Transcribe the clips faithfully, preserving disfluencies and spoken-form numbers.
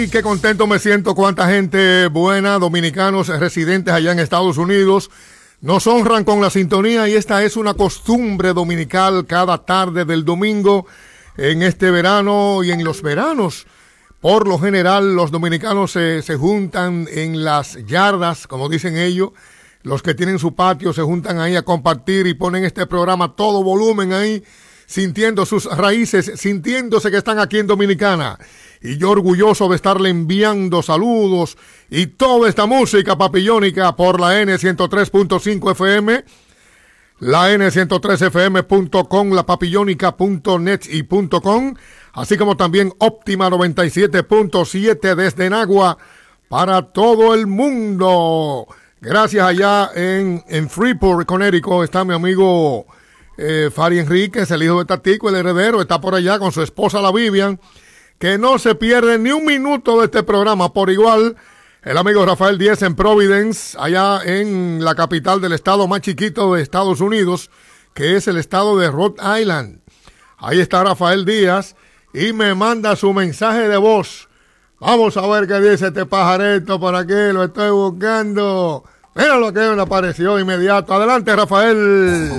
Ay, qué contento me siento, cuánta gente buena, dominicanos residentes allá en Estados Unidos, nos honran con la sintonía y esta es una costumbre dominical cada tarde del domingo en este verano y en los veranos. Por lo general los dominicanos se, se juntan en las yardas, como dicen ellos, los que tienen su patio se juntan ahí a compartir y ponen este programa a todo volumen ahí, sintiendo sus raíces, sintiéndose que están aquí en Dominicana. Y yo orgulloso de estarle enviando saludos y toda esta música papillónica por la N ciento tres punto cinco F M, la N ciento tres F M punto com, la papillónica punto net y .com, así como también Óptima noventa y siete punto siete desde Nagua para todo el mundo. Gracias allá en, en Freeport, Connecticut, está mi amigo eh, Fari Enríquez, el hijo de Tatico, el heredero, está por allá con su esposa la Vivian, que no se pierde ni un minuto de este programa. Por igual, el amigo Rafael Díaz en Providence, allá en la capital del estado más chiquito de Estados Unidos, que es el estado de Rhode Island. Ahí está Rafael Díaz y me manda su mensaje de voz. Vamos a ver qué dice este pajarito por aquí, lo estoy buscando. Mira lo que me apareció inmediato. Adelante, Rafael.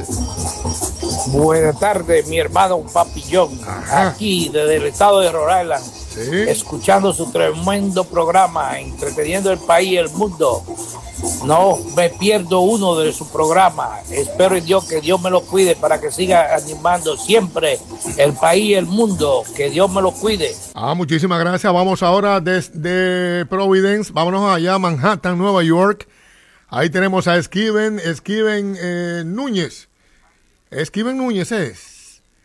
Buenas tardes, mi hermano Papillón. Ajá. Aquí desde el estado de Rhode Island, ¿sí? Escuchando su tremendo programa, entreteniendo el país y el mundo. No me pierdo uno de su programa. Espero en Dios que Dios me lo cuide para que siga animando siempre el país y el mundo. Que Dios me lo cuide. Ah, muchísimas gracias. Vamos ahora desde Providence. Vámonos allá a Manhattan, Nueva York. Ahí tenemos a Esquiven, Esquiven eh, Núñez. Esquiven Núñez es.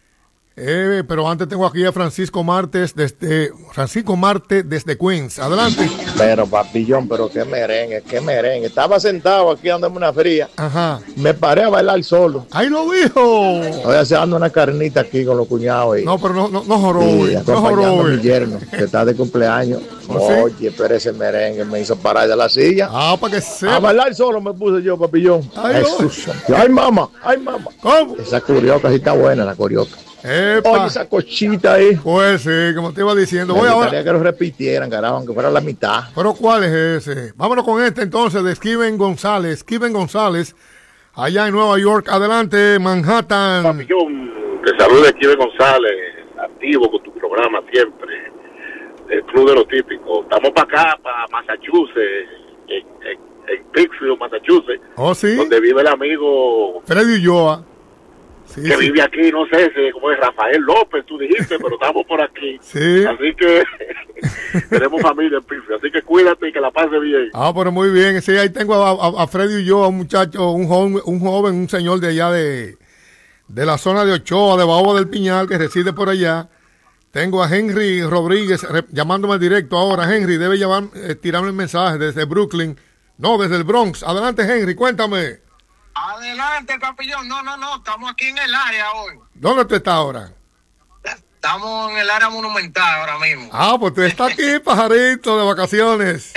Eh, pero antes tengo aquí a Francisco Martes desde Francisco Marte desde Queens. Adelante. Pero papillón, pero qué merengue, qué merengue. Estaba sentado aquí dándome una fría. Ajá. Me paré a bailar solo. ¡Ahí lo dijo! Estoy haciendo una carnita aquí con los cuñados. Y, no, pero no, no, no jorobe. Y acompañando no a mi yerno, que está de cumpleaños. ¿Oh, Oye, sí? Pero ese merengue me hizo parar de la silla. Ah, para que sepa. A bailar solo me puse yo, papillón. Ay, Jesús. Ay, mamá, ay, mamá. ¿Cómo? Esa curioca sí está buena, la curioca. Epa. Oye, esa cochita ahí. Pues sí, como te iba diciendo. Me voy gustaría ahora que lo repitieran, carajo, aunque fuera la mitad. Pero ¿cuál es ese? Vámonos con este entonces de Esquiven González. Esquiven González, allá en Nueva York. Adelante, Manhattan. Papillón, te saluda Esquiven González, activo con tu programa siempre. El Club de los Típicos. Estamos para acá, para Massachusetts, en, en, en Pittsfield, Massachusetts. Oh, sí. Donde vive el amigo Freddy Ulloa. Sí, que sí. vive aquí, no sé si como es Rafael López, tú dijiste, pero estamos por aquí. Sí. Así que tenemos familia en Pittsfield, así que cuídate y que la pase bien. Ah, pero muy bien. Sí, ahí tengo a, a, a Freddy Ulloa, un muchacho, un joven, un joven, un señor de allá de, de la zona de Ochoa, de Baoba del Piñal, que reside por allá. Tengo a Henry Rodríguez re, llamándome al directo ahora. Henry, debe llamar, eh, tirarme el mensaje desde Brooklyn. No, desde el Bronx. Adelante, Henry, cuéntame. Adelante, Papillón. No, no, no, estamos aquí en el área hoy. ¿Dónde tú estás ahora? Estamos en el área monumental ahora mismo. Ah, pues tú estás aquí, pajarito, de vacaciones.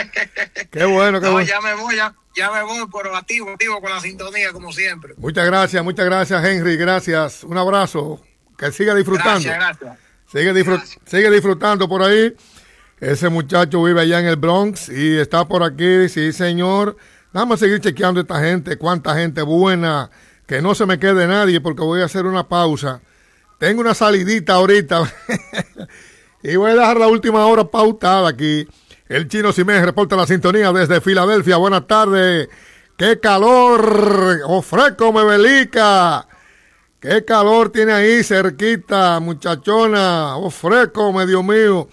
Qué bueno, qué no, bueno. ya me voy, ya, ya me voy, pero activo, activo con la sintonía, como siempre. Muchas gracias, muchas gracias, Henry, gracias. Un abrazo, que siga disfrutando. Gracias, gracias. Sigue, disfrut gracias. sigue disfrutando por ahí. Ese muchacho vive allá en el Bronx y está por aquí, sí, señor. Vamos a seguir chequeando a esta gente, cuánta gente buena, que no se me quede nadie porque voy a hacer una pausa. Tengo una salidita ahorita y voy a dejar la última hora pautada aquí. El Chino Simés reporta la sintonía desde Filadelfia. Buenas tardes. ¡Qué calor! ¡Ofreco me belica! ¡Qué calor tiene ahí cerquita, muchachona! ¡Ofreco me, Dios mío!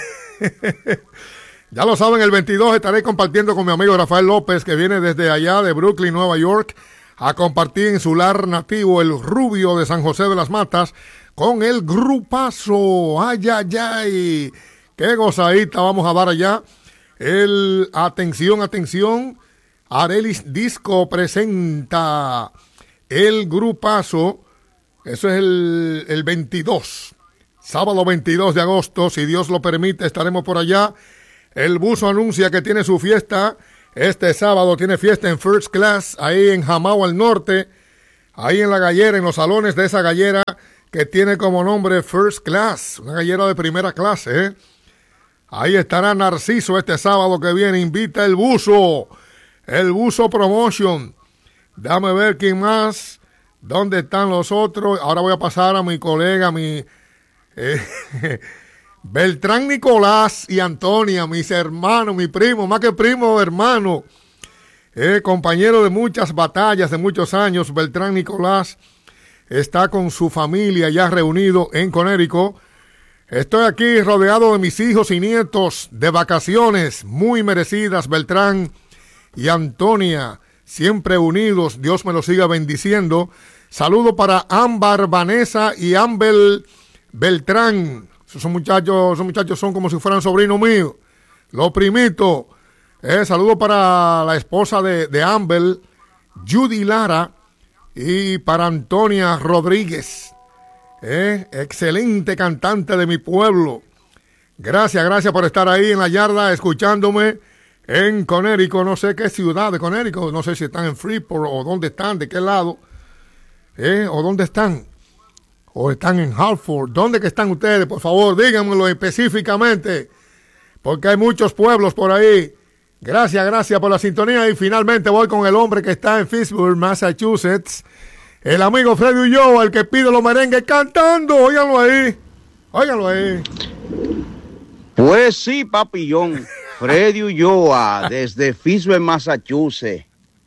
Ya lo saben, el veintidós estaré compartiendo con mi amigo Rafael López, que viene desde allá de Brooklyn, Nueva York, a compartir en su lar nativo, el Rubio de San José de las Matas, con el grupazo. ¡Ay, ay, ay! ¡Qué gozadita vamos a dar allá! El, atención, atención, Arelis Disco presenta el grupazo. Eso es el, el veintidós, sábado veintidós de agosto, si Dios lo permite, estaremos por allá. El buzo anuncia que tiene su fiesta este sábado, tiene fiesta en First Class, ahí en Jamao al norte, ahí en la gallera, en los salones de esa gallera que tiene como nombre First Class, una gallera de primera clase, ¿eh? Ahí estará Narciso este sábado que viene. Invita el buzo. El buzo Promotion. Dame ver quién más. ¿Dónde están los otros? Ahora voy a pasar a mi colega, mi eh, Beltrán Nicolás y Antonia, mis hermanos, mi primo, más que primo, hermano. Eh, compañero de muchas batallas, de muchos años. Beltrán Nicolás está con su familia ya reunido en Connecticut. Estoy aquí rodeado de mis hijos y nietos de vacaciones muy merecidas, Beltrán y Antonia, siempre unidos. Dios me los siga bendiciendo. Saludo para Ámbar, Vanessa y Ámbel Beltrán. Esos muchachos, esos muchachos son como si fueran sobrinos míos. Los primitos. Eh, saludo para la esposa de, de Ámbel, Judy Lara, y para Antonia Rodríguez. Eh, excelente cantante de mi pueblo. Gracias, gracias por estar ahí en la yarda escuchándome en Connecticut. No sé qué ciudad de Connecticut, no sé si están en Freeport o dónde están, de qué lado, eh, o dónde están, o están en Hartford. ¿Dónde que están ustedes? Por favor, díganmelo específicamente, porque hay muchos pueblos por ahí. Gracias, gracias por la sintonía. Y finalmente voy con el hombre que está en Fitchburg, Massachusetts. El amigo Freddy Ulloa, el que pide los merengues cantando. Óiganlo ahí. Óiganlo ahí. Pues sí, papillón. Freddy Ulloa, desde Fitchburg, Massachusetts.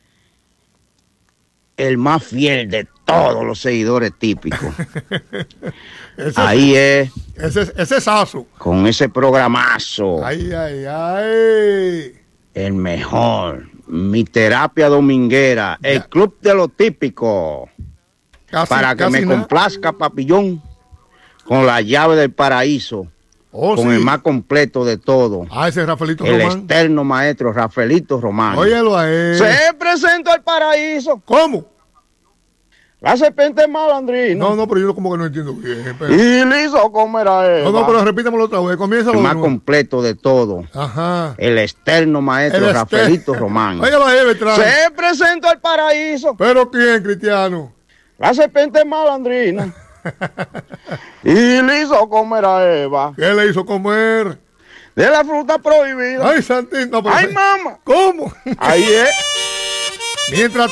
El más fiel de todos los seguidores típicos. ese, ahí es. Ese, ese es Sazo. Con ese programazo. Ay, ay, ay. El mejor. Mi terapia dominguera. Ya. El club de lo típico. Casi, para que me nada. complazca, papillón, con la llave del paraíso, oh, con sí. el más completo de todo. Ah, ese es Rafaelito el Román. El externo maestro Rafaelito Román. Óyelo a él. Se presentó al paraíso. ¿Cómo? La serpiente malandrina. No, no, pero yo como que no entiendo bien. Pero... Y le hizo comer a Eva. No, no, pero repítamelo otra vez. Comienza el más completo de todo. Ajá. El externo maestro el Rafaelito exter... Román. Óyelo a él, Beltrán. Se presentó al paraíso. ¿Pero quién, Cristiano? La serpiente malandrina. Y le hizo comer a Eva. ¿Qué le hizo comer? De la fruta prohibida. Ay, Santín. No, Ay, mamá. ¿Cómo? Ahí es. Mientras